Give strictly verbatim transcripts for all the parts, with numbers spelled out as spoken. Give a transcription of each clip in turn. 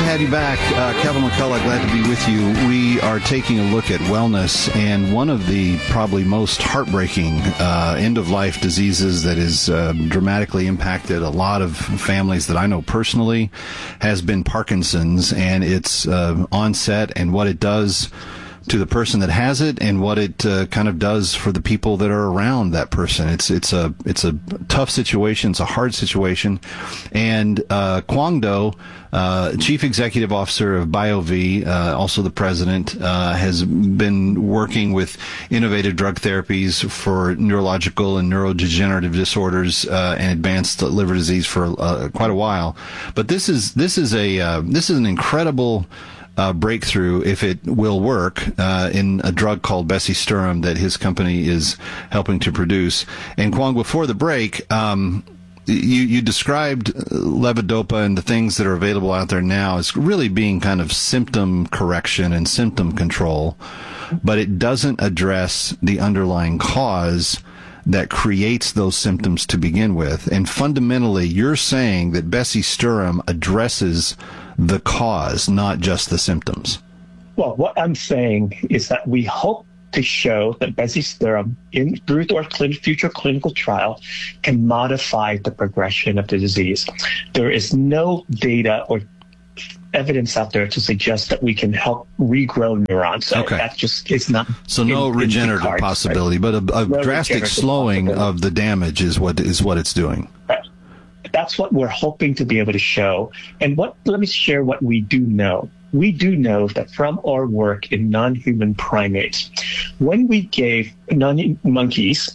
to have you back. Uh, Kevin McCullough, glad to be with you. We are taking a look at wellness, and one of the probably most heartbreaking uh, end-of-life diseases that has uh, dramatically impacted a lot of families that I know personally has been Parkinson's, and its uh, onset and what it does to the person that has it, and what it uh, kind of does for the people that are around that person. It's it's a it's a tough situation. It's a hard situation. And uh, Quang Do, uh, Chief Executive Officer of BioVie, uh, also the president, uh, has been working with innovative drug therapies for neurological and neurodegenerative disorders uh, and advanced liver disease for uh, quite a while. But this is this is a uh, this is an incredible Uh, breakthrough, if it will work, uh, in a drug called Bezisterim that his company is helping to produce. And Quang, before the break, um, you, you described levodopa and the things that are available out there now as really being kind of symptom correction and symptom control, but it doesn't address the underlying cause that creates those symptoms to begin with. And fundamentally, you're saying that Bezisterim addresses the cause, not just the symptoms. Well, what I'm saying is that we hope to show that Bezisterim, in through our clin- future clinical trial, can modify the progression of the disease. There is no data or evidence out there to suggest that we can help regrow neurons. So okay. That just is not. So no in, regenerative in cards, possibility, right? but a, a no drastic slowing of the damage is what is what it's doing. Right. That's what we're hoping to be able to show. And what let me share what we do know. We do know that from our work in non-human primates, when we gave non-monkeys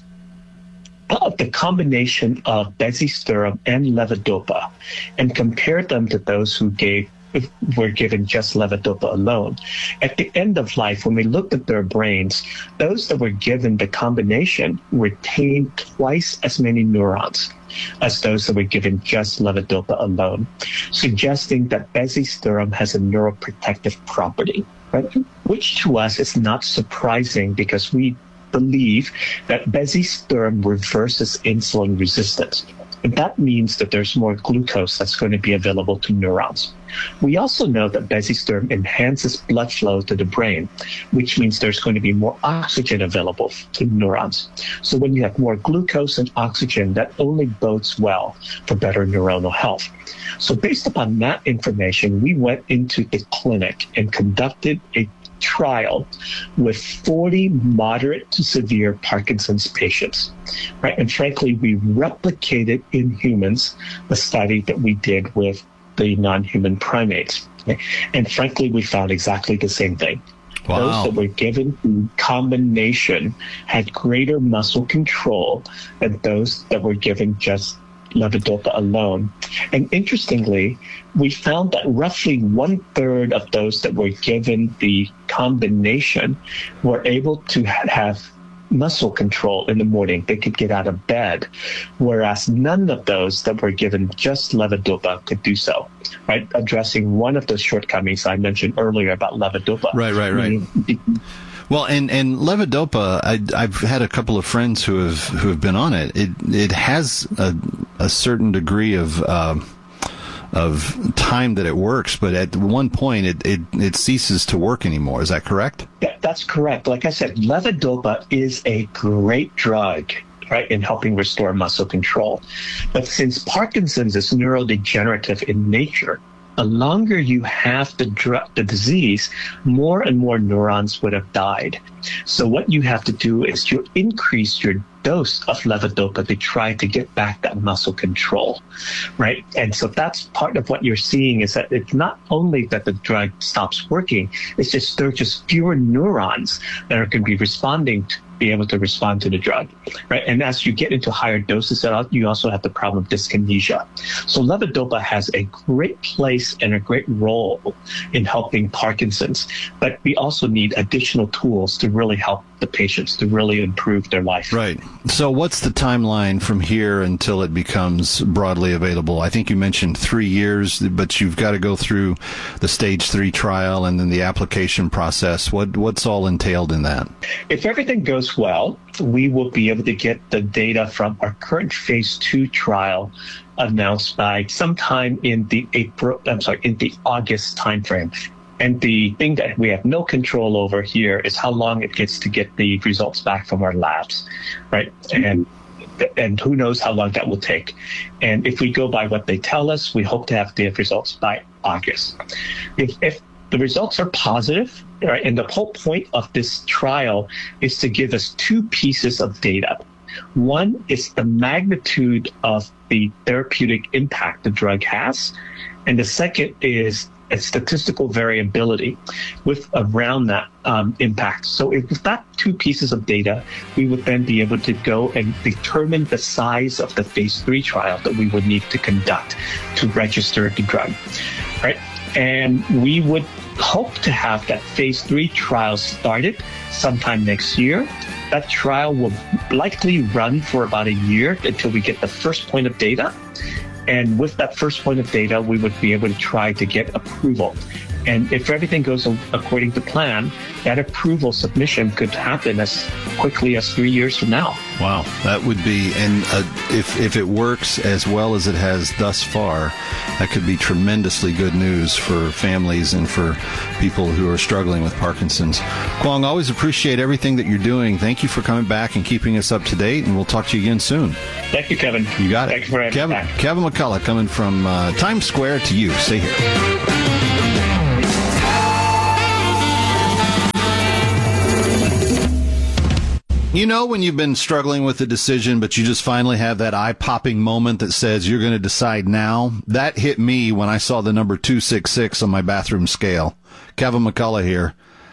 uh, the combination of Bezisterim and levodopa and compared them to those who gave were given just levodopa alone. At the end of life, when we looked at their brains, those that were given the combination retained twice as many neurons as those that were given just levodopa alone, suggesting that Bezisterim has a neuroprotective property, right? Which to us is not surprising because we believe that Bezisterim reverses insulin resistance. And that means that there's more glucose that's going to be available to neurons. We also know that Bezisterim enhances blood flow to the brain, which means there's going to be more oxygen available to neurons. So when you have more glucose and oxygen, that only bodes well for better neuronal health. So based upon that information, we went into the clinic and conducted a trial with forty moderate to severe Parkinson's patients, right? And frankly, we replicated in humans the study that we did with the non-human primates. Okay? And frankly, we found exactly the same thing. Wow. Those that were given in combination had greater muscle control than those that were given just levodopa alone. And interestingly, we found that roughly one third of those that were given the combination were able to ha- have muscle control in the morning. They could get out of bed, whereas none of those that were given just levodopa could do so, right? Addressing one of the shortcomings I mentioned earlier about levodopa. Right, right, right. Well, and, and levodopa, I, I've had a couple of friends who have who have been on it. It it has a, a certain degree of uh, of time that it works, but at one point it, it, it ceases to work anymore. Is that correct? Yeah, that's correct. Like I said, levodopa is a great drug, right, in helping restore muscle control. But since Parkinson's is neurodegenerative in nature, the longer you have the dr- the disease, more and more neurons would have died. So what you have to do is you increase your dose of levodopa to try to get back that muscle control, right? And so that's part of what you're seeing is that it's not only that the drug stops working, it's just there are just fewer neurons that are going to be responding to be able to respond to the drug, right? And as you get into higher doses, you also have the problem of dyskinesia. So levodopa has a great place and a great role in helping Parkinson's, but we also need additional tools to really help the patients to really improve their life. Right. So what's the timeline from here until it becomes broadly available? I think you mentioned three years, but you've got to go through the stage three trial and then the application process. What What's all entailed in that? If everything goes goes well, we will be able to get the data from our current phase two trial announced by sometime in the April, I'm sorry, in the August timeframe. And the thing that we have no control over here is how long it gets to get the results back from our labs, right? And and who knows how long that will take. And if we go by what they tell us, we hope to have the results by August. If, if the results are positive, right, and the whole point of this trial is to give us two pieces of data. One is the magnitude of the therapeutic impact the drug has, and the second is a statistical variability with around that um, impact. So if with that two pieces of data, we would then be able to go and determine the size of the phase three trial that we would need to conduct to register the drug, right? And we would hope to have that phase three trial started sometime next year. That trial will likely run for about a year until we get the first point of data. And with that first point of data, we would be able to try to get approval. And if everything goes according to plan, that approval submission could happen as quickly as three years from now. Wow, that would be, and uh, if if it works as well as it has thus far, that could be tremendously good news for families and for people who are struggling with Parkinson's. Kwong, always appreciate everything that you're doing. Thank you for coming back and keeping us up to date, and we'll talk to you again soon. Thank you, Kevin. You got it. Thank you for having Kevin, me back. Kevin McCullough coming from uh, Times Square to you. Stay here. You know when you've been struggling with a decision, but you just finally have that eye-popping moment that says you're going to decide now? That hit me when I saw the number two six six on my bathroom scale. Kevin McCullough here.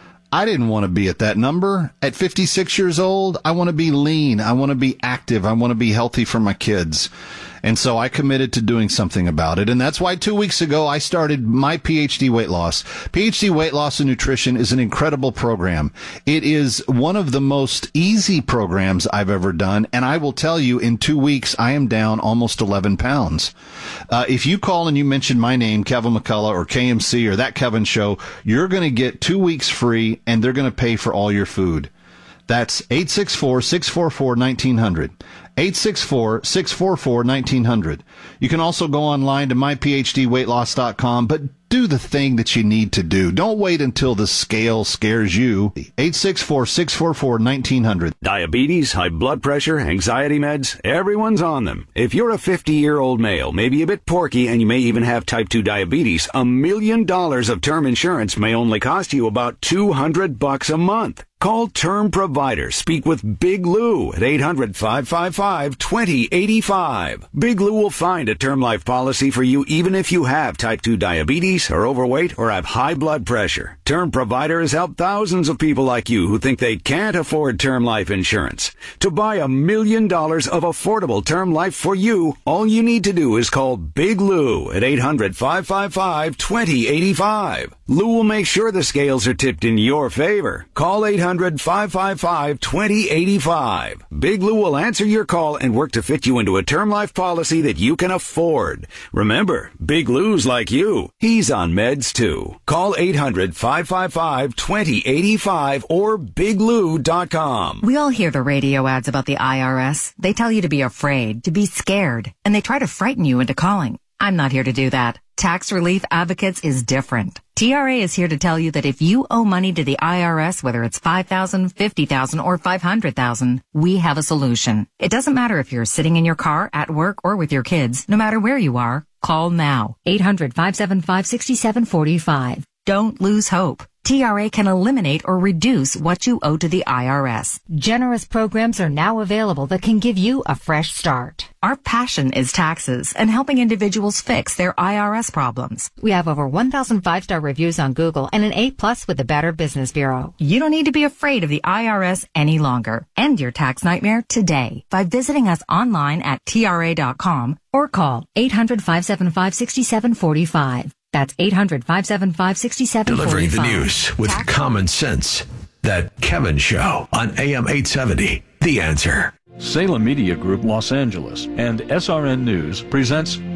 I didn't want to be at that number. At fifty-six years old, I want to be lean. I want to be active. I want to be healthy for my kids. And so I committed to doing something about it. And that's why two weeks ago I started my PhD Weight Loss. PhD Weight Loss and Nutrition is an incredible program. It is one of the most easy programs I've ever done. And I will tell you, in two weeks, I am down almost eleven pounds. Uh, if you call and you mention my name, Kevin McCullough or K M C or That Kevin Show, you're going to get two weeks free and they're going to pay for all your food. That's eight six four, six four four, one nine zero zero. eight six four, six four four, one nine zero zero. You can also go online to my p h d weight loss dot com, but do the thing that you need to do. Don't wait until the scale scares you. eight six four, six four four, one nine zero zero. Diabetes, high blood pressure, anxiety meds, everyone's on them. If you're a fifty-year-old male, maybe a bit porky, and you may even have type two diabetes, a million dollars of term insurance may only cost you about two hundred bucks a month. Call Term Provider. Speak with Big Lou at eight hundred, five five five, two zero eight five. Big Lou will find a term life policy for you even if you have type two diabetes, are overweight, or have high blood pressure. Term Provider has helped thousands of people like you who think they can't afford term life insurance. To buy a million dollars of affordable term life for you, all you need to do is call Big Lou at eight hundred, five five five, two zero eight five. Lou will make sure the scales are tipped in your favor. Call eight hundred, five five five, two zero eight five. Big Lou will answer your call and work to fit you into a term life policy that you can afford. Remember, Big Lou's like you. He's on meds too. Call eight hundred, five five five, two zero eight five or big lou dot com. We all hear the radio ads about the I R S. They tell you to be afraid, to be scared, and they try to frighten you into calling. I'm not here to do that. Tax Relief Advocates is different. T R A is here to tell you that if you owe money to the I R S, whether it's five thousand dollars, fifty thousand dollars, or five hundred thousand dollars, we have a solution. It doesn't matter if you're sitting in your car, at work, or with your kids. No matter where you are, call now. eight hundred, five seven five, six seven four five. Don't lose hope. T R A can eliminate or reduce what you owe to the I R S. Generous programs are now available that can give you a fresh start. Our passion is taxes and helping individuals fix their I R S problems. We have over one thousand five-star reviews on Google and an A plus with the Better Business Bureau. You don't need to be afraid of the I R S any longer. End your tax nightmare today by visiting us online at T R A dot com or call eight hundred, five seven five, six seven four five. That's eight hundred, five seven five, six seven four five. Delivering the news with Tax- common sense. That Kevin Show on A M eight seventy. The Answer. Salem Media Group Los Angeles and S R N News presents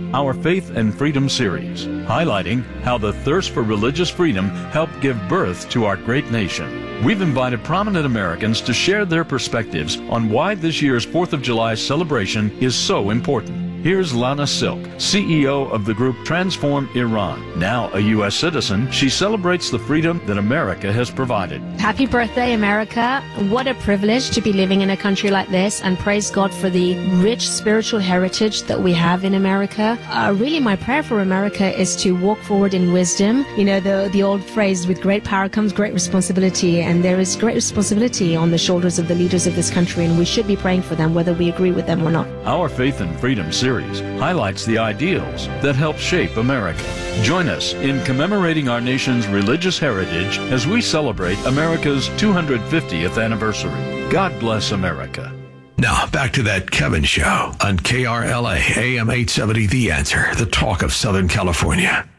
our Faith and Freedom series, highlighting how the thirst for religious freedom helped give birth to our great nation. We've invited prominent Americans to share their perspectives on why this year's fourth of July celebration is so important. Here's Lana Silk, C E O of the group Transform Iran. Now a U S citizen, she celebrates the freedom that America has provided. Happy birthday, America. What a privilege to be living in a country like this, and praise God for the rich spiritual heritage that we have in America. Uh, really, my prayer for America is to walk forward in wisdom. You know, the, the old phrase, with great power comes great responsibility, and there is great responsibility on the shoulders of the leaders of this country, and we should be praying for them, whether we agree with them or not. Our Faith and Freedom series highlights the ideals that help shape America. Join us in commemorating our nation's religious heritage as we celebrate America's two hundred fiftieth anniversary. God bless America. Now, back to that Kevin Show on K R L A, A M eight seventy, The Answer, the talk of Southern California.